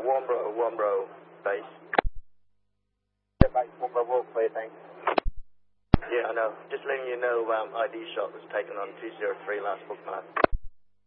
Warnbro, base. Yeah, base, Warnbro, clear, thanks. Yeah, I know. Just letting you know ID shot was taken on 203 last book path.